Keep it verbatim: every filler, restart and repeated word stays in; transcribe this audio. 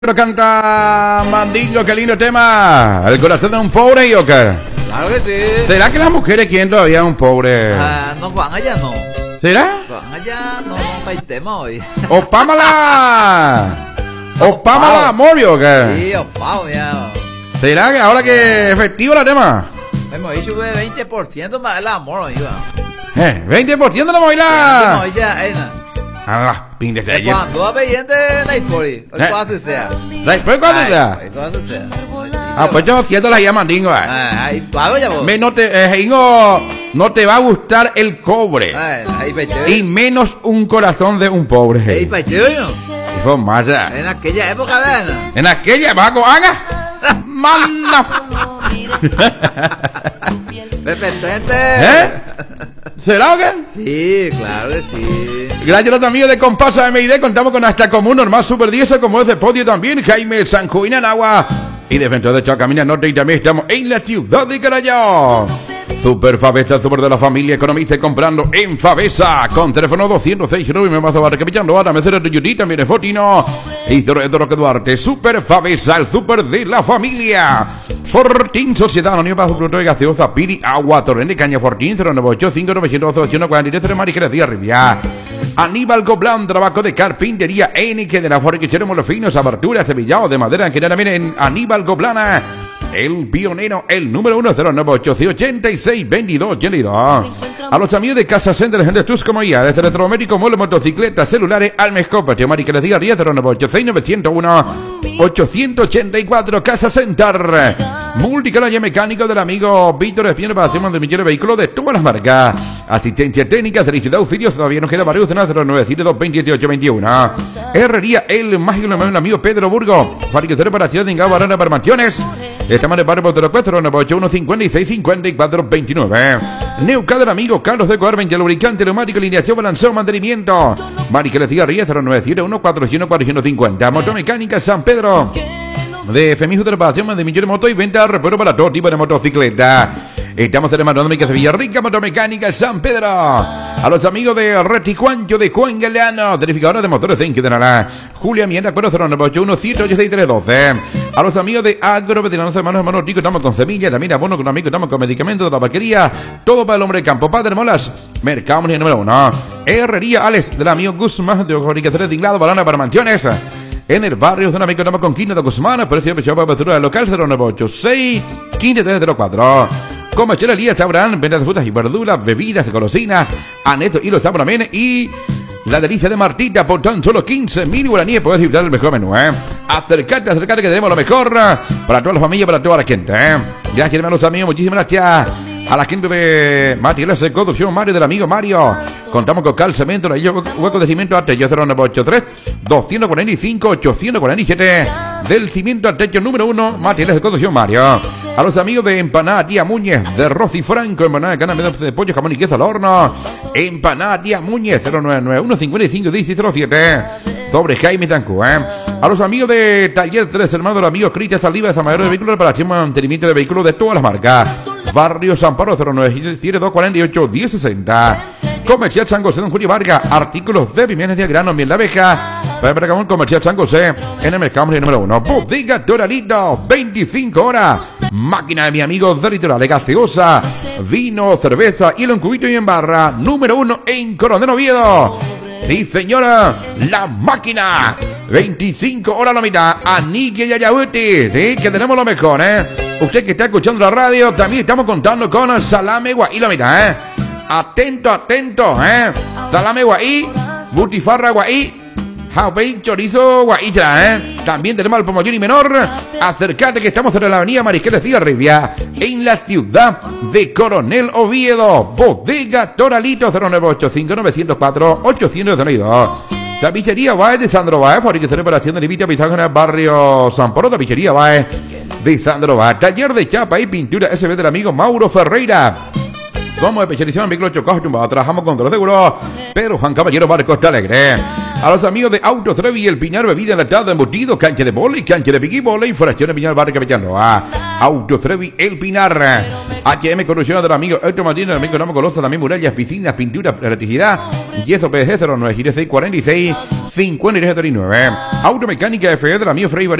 Lo canta Mandingo, qué lindo tema. El corazón de un pobre, ¿y o qué? Claro que sí. ¿Será que las mujeres quieren todavía un pobre? Ah, no, Juan allá no. ¿Será? Juan allá no, paitema hoy. ¡Opámala! ¡Opámala, amor, ¿y o qué? Sí, opao, ya. ¿Será que ahora que efectivo la tema? Hemos dicho que veinte por ciento más el amor, oiga. Eh, veinte por ciento de la Hemos movilidad. dicho, ahí no. A las pintes de ayer. Cuando va peyente, no hay por ahí. Eh. ¿Cuánto sea? ¿Después cuándo sea? ¿Cuánto sea? Ah, pues yo siento la llama Mandingo, eh. Ah, ahí, pago ya vos. Me no te, eh, Ingo, no te va a gustar el cobre. Ay, ahí peiteo. Y menos un corazón de un pobre. Ahí peiteo yo. Y fue más ya. En aquella época, ¿verdad? En aquella, Paco, haga. Manda. Repetente. ¿Eh? ¿Será o qué? Sí, claro que sí. Gracias a los amigos de Compasa M I D, contamos con hasta común normal super diez, como es de podio también, Jaime Sanjuina en agua. Y de frente de Chacamina Norte, y también estamos en la ciudad de Carayó. Super Favesa, super de la familia, economiza y comprando en Favesa. Con teléfono doscientos seis y me vas a ver repitiendo ahora, me de Yuri, también es Fotino. Y de Roque Duarte, Super Favesa, el super de la familia. Fortín, Sociedad Anónima para su producto de gaseosa, Piri, Agua, Torrente, Caña, Fortín, cero nueve ocho cinco nueve cero dos uno cuatro tres, Mariqueras Díaz Rivia. Aníbal Goblán, trabajo de carpintería, Enique de la Forquichero Molofinos, aberturas, sevillado de madera, que también en Aníbal Goblana. El pionero, el número uno, cero nueve ocho ochenta y seis veintidós ochenta y dos. A los amigos de Casa Center, gente tus como ya, desde electrométrico, muebles, motocicletas, celulares, Almescopa, Teomari que les diga cero nueve ocho seis nueve cero uno ocho ocho cuatro, Casa Center. Multicanalla mecánico del amigo Víctor Espino para hacer mantenimiento de vehículos de todas las marcas. Asistencia técnica, servicio de auxilios, todavía nos queda varios, cero nueve cero dos veintiocho veintiuno. Herrería, el mágico el amigo Pedro Burgo. Fábrica de reparación de Ingao Barana para mansiones. Estamos en el barrio Portero cero nueve ocho uno cincuenta y seis cincuenta y cuatro veintinueve. Neuca del amigo Carlos de Coar, veinte lubricante, neumático, alineación, balanceo, mantenimiento. Mari que les diga cero nueve cero uno cuatro cero cuatro cincuenta. Motomecánica San Pedro. De Femijo de reparación, mantenimiento de moto y venta de repuesto para todo tipo de motocicleta. Estamos en el Manómica Sevilla Rica, Motomecánica San Pedro. A los amigos de Reticuancho de Juan Galeano, verificadora de motores en Quedanara. Julia Mienda, cero nueve ocho uno siete ocho seis tres uno dos. A los amigos de Agroveteranos Hermanos Hermanos Rico, estamos con semillas, también abono económico, estamos con medicamentos de la vaquería. Todo para el hombre de campo. Padre Molas, Mercado número uno. Herrería Alex, del amigo Guzmán, de fabricaciones de Inglado, balona para mansiones. En el barrio de una amiga estamos con Quino de Guzmán, precio de para basura local cero nueve ocho seis uno tres cero cuatro. Comercial Elías Chabrán, ventas de frutas y verduras, bebidas, golosinas, aneto y los también. Y la delicia de Martita por tan solo quince mil guaraníes. Puedes disfrutar del mejor menú, ¿eh? Acercate, acercate que tenemos lo mejor para toda la familia, para toda la gente, ¿eh? Gracias, hermanos amigos, muchísimas gracias a la gente de Materiales de Construcción Mario, del amigo Mario. Contamos con cal, cemento, hueco de cimiento a techo cero nueve ocho tres dos cuatro cinco ocho cuatro siete. Del cimiento al techo número uno, Materiales de Construcción Mario. A los amigos de Empanada Tía Muñez, de Rosy Franco, Empanada de Cana, de pollo, jamón y queso al horno. Empanada Tía Muñez, cero nueve nueve uno cinco cinco uno cero cero siete. Sobre Jaime Tancú, ¿eh? A los amigos de Taller Tres Hermanos, los amigos Cristian Saliva, San Mayor de Vehículos, reparación y mantenimiento de vehículos de todas las marcas. Barrio San Pablo, cero nueve siete dos cuatro ocho uno cero sesenta. Comercial San José, don Julio Vargas, artículos de pimientos de grano, miel de abeja. Para Camón, Comercial San José, en el mercado número uno. Bodega Toralito, veinticinco horas. Máquina de mi amigo de Litoral, gaseosa, vino, cerveza, hielo en cubito y en barra. Número uno en Coronel Oviedo. Sí, señora, la máquina. veinticinco horas la mitad. Anique y Ayahuiti. Sí, que tenemos lo mejor, ¿eh? Usted que está escuchando la radio, también estamos contando con salame guay la mitad, ¿eh? Atento, atento, ¿eh? Salame guay, butifarra guay, jaubein, chorizo guay, ¿eh? También tenemos al pomollón y menor. Acércate que estamos en la avenida Marisqueles Díaz Rivia, en la ciudad de Coronel Oviedo. Bodega Toralito, cero nueve ocho cinco nueve cero cuatro ocho cero dos. Tapicería Baez de Sandro Baez, fabricación de reparación de limita, pisaje en el barrio San Polo. Tapicería Baez de Sandro Baez. Taller de chapa y pintura S B del amigo Mauro Ferreira. Somos especializados en vehículos chocados tumbados. Trabajamos con los seguros. Pedro Juan Caballero, Barrio Costa Alegre. A los amigos de Autos Trevi, El Piñar, bebida enlatada, embutido, cancha de vóley, cancha de piqui vóley, Fracción de Piñar, Barrio Capellano. Autos Trevi, El Pinar. H M Corrupción del amigo Héctor Martínez, del amigo Ramo Colosa, también murallas, piscinas, pintura, electricidad. Yeso P G cero nueve seis cuarenta y seis cincuenta y tres treinta y nueve. Automecánica F E de la mío Frey